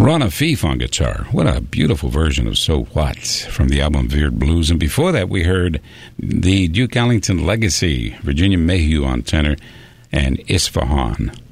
Ron Afif on guitar. What a beautiful version of So What from the album Weird Blues. And before that, we heard the Duke Ellington Legacy, Virginia Mayhew on tenor, and Isfahan